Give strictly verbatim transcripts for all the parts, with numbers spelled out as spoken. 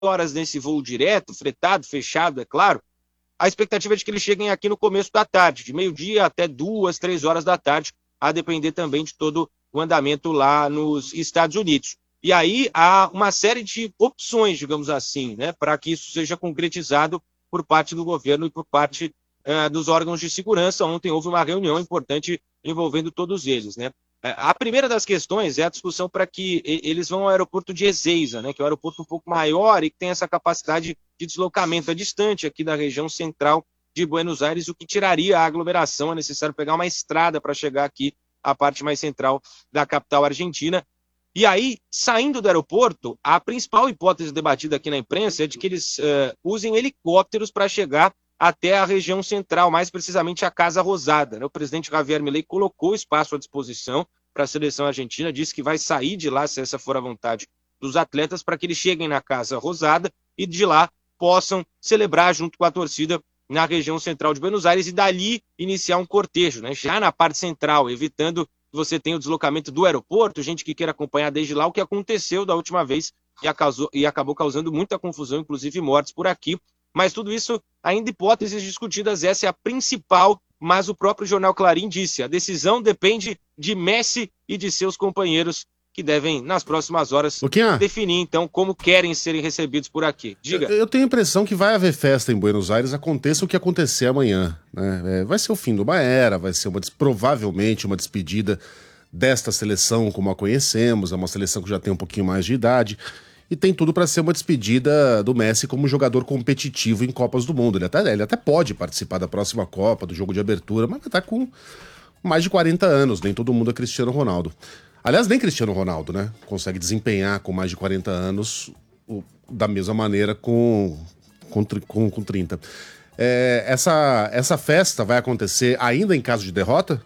horas nesse voo direto, fretado, fechado, é claro, a expectativa é de que eles cheguem aqui no começo da tarde, de meio-dia até duas, três horas da tarde, a depender também de todo o andamento lá nos Estados Unidos. E aí há uma série de opções, digamos assim, né, para que isso seja concretizado por parte do governo e por parte uh, dos órgãos de segurança. Ontem houve uma reunião importante envolvendo todos eles, né? A primeira das questões é a discussão para que eles vão ao aeroporto de Ezeiza, né, que é um aeroporto um pouco maior e que tem essa capacidade de deslocamento. É distante aqui da região central de Buenos Aires, o que tiraria a aglomeração. É necessário pegar uma estrada para chegar aqui à parte mais central da capital argentina. E aí, saindo do aeroporto, a principal hipótese debatida aqui na imprensa é de que eles uh, usem helicópteros para chegar até a região central, mais precisamente a Casa Rosada, né? O presidente Javier Milei colocou espaço à disposição para a seleção argentina, disse que vai sair de lá, se essa for a vontade dos atletas, para que eles cheguem na Casa Rosada e de lá possam celebrar junto com a torcida na região central de Buenos Aires e dali iniciar um cortejo, né? Já na parte central, evitando que você tenha o deslocamento do aeroporto, gente que queira acompanhar desde lá o que aconteceu da última vez e, acasou, e acabou causando muita confusão, inclusive mortes por aqui. Mas tudo isso ainda hipóteses discutidas, essa é a principal, mas o próprio jornal Clarín disse, a decisão depende de Messi e de seus companheiros, que devem, nas próximas horas, Luquinha, definir, então, como querem serem recebidos por aqui. Diga. Eu, eu tenho a impressão que vai haver festa em Buenos Aires, aconteça o que acontecer amanhã, né? É, vai ser o fim de uma era, vai ser uma, provavelmente uma despedida desta seleção como a conhecemos, é uma seleção que já tem um pouquinho mais de idade, e tem tudo para ser uma despedida do Messi como jogador competitivo em Copas do Mundo. Ele até, ele até pode participar da próxima Copa, do jogo de abertura, mas vai estar com mais de quarenta anos, nem todo mundo é Cristiano Ronaldo. Aliás, nem Cristiano Ronaldo, né? Consegue desempenhar com mais de quarenta anos o, da mesma maneira com, com, com, com trinta. É, essa, essa festa vai acontecer ainda em caso de derrota?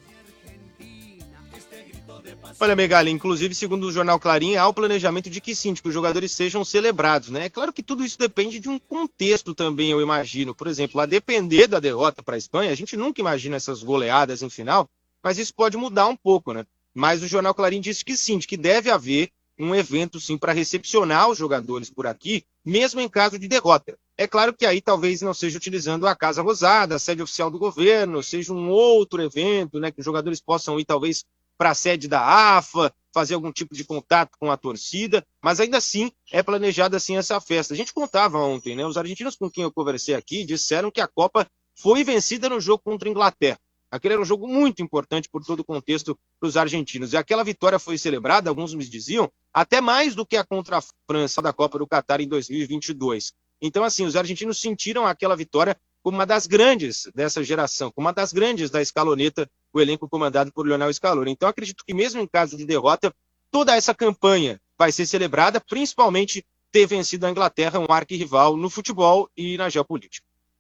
Olha, Megali, inclusive, segundo o jornal Clarín, há o planejamento de que sim, de que os jogadores sejam celebrados, né? É claro que tudo isso depende de um contexto também, eu imagino. Por exemplo, a depender da derrota para a Espanha, a gente nunca imagina essas goleadas em final, mas isso pode mudar um pouco, né? Mas o jornal Clarín disse que sim, de que deve haver um evento, sim, para recepcionar os jogadores por aqui, mesmo em caso de derrota. É claro que aí talvez não seja utilizando a Casa Rosada, a sede oficial do governo, seja um outro evento, né, que os jogadores possam ir talvez para a sede da A F A, fazer algum tipo de contato com a torcida, mas ainda assim é planejada assim essa festa. A gente contava ontem, né? Os argentinos com quem eu conversei aqui disseram que a Copa foi vencida no jogo contra a Inglaterra. Aquele era um jogo muito importante por todo o contexto para os argentinos. E aquela vitória foi celebrada, alguns me diziam, até mais do que a contra a França da Copa do Catar em dois mil e vinte e dois. Então, assim, os argentinos sentiram aquela vitória como uma das grandes dessa geração, como uma das grandes da escaloneta, o elenco comandado por Lionel Scaloni. Então, acredito que mesmo em caso de derrota, toda essa campanha vai ser celebrada, principalmente ter vencido a Inglaterra, um arquirrival no futebol e na geopolítica.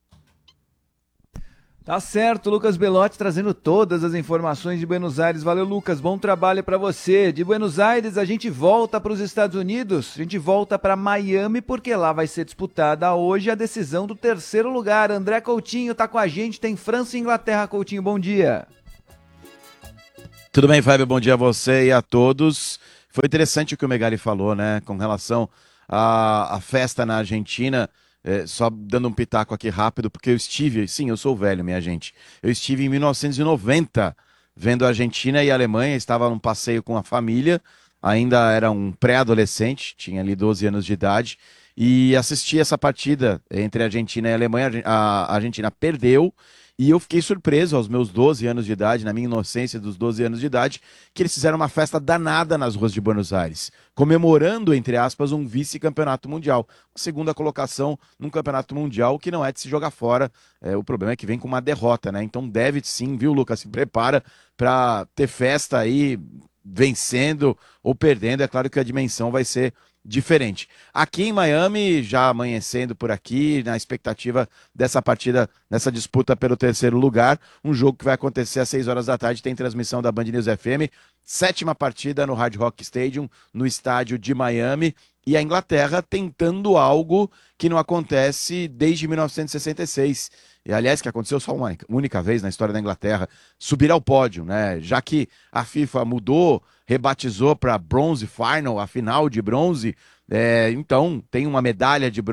Tá certo, Lucas Belotti trazendo todas as informações de Buenos Aires. Valeu, Lucas, bom trabalho para você. De Buenos Aires a gente volta para os Estados Unidos, a gente volta para Miami, porque lá vai ser disputada hoje a decisão do terceiro lugar. André Coutinho tá com a gente, tem França e Inglaterra. Coutinho, bom dia. Tudo bem, Fábio, bom dia a você e a todos. Foi interessante o que o Megali falou, né, com relação à, à festa na Argentina. É, só dando um pitaco aqui rápido, porque eu estive, sim, eu sou velho, minha gente, eu estive em mil novecentos e noventa vendo a Argentina e a Alemanha, estava num passeio com a família, ainda era um pré-adolescente, tinha ali doze anos de idade, e assisti essa partida entre a Argentina e a Alemanha. A Argentina perdeu, e eu fiquei surpreso aos meus doze anos de idade, na minha inocência dos doze anos de idade, que eles fizeram uma festa danada nas ruas de Buenos Aires, comemorando, entre aspas, um vice-campeonato mundial. A segunda colocação num campeonato mundial que não é de se jogar fora. É, o problema é que vem com uma derrota, né? Então deve sim, viu, Lucas? Se prepara para ter festa aí, vencendo ou perdendo. É claro que a dimensão vai ser diferente. Aqui em Miami, já amanhecendo por aqui, na expectativa dessa partida, dessa disputa pelo terceiro lugar, um jogo que vai acontecer às seis horas da tarde, tem transmissão da Band News F M, sétima partida no Hard Rock Stadium, no estádio de Miami, e a Inglaterra tentando algo que não acontece desde mil novecentos e sessenta e seis, e aliás que aconteceu só uma única vez na história da Inglaterra, subir ao pódio, né? Já que a FIFA mudou, rebatizou para Bronze Final, a final de bronze, É, então, tem uma medalha de bronze